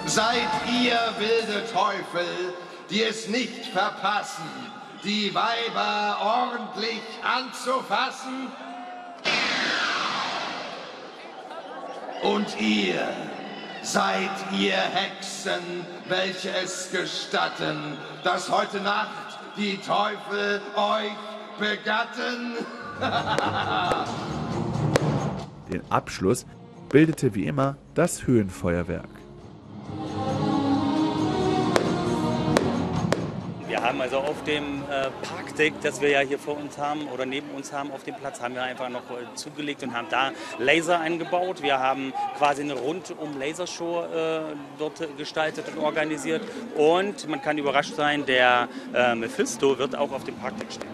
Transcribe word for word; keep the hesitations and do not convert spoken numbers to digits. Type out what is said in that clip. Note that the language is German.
Seid ihr wilde Teufel, die es nicht verpassen, die Weiber ordentlich anzufassen? Und ihr, seid ihr Hexen, welche es gestatten, dass heute Nacht die Teufel euch begatten? Den Abschluss bildete wie immer das Höhenfeuerwerk. Wir haben also auf dem äh, Parkdeck, das wir ja hier vor uns haben oder neben uns haben auf dem Platz, haben wir einfach noch äh, zugelegt und haben da Laser eingebaut. Wir haben quasi eine rundum Lasershow äh, dort gestaltet und organisiert. Und man kann überrascht sein, der äh, Mephisto wird auch auf dem Parkdeck stehen.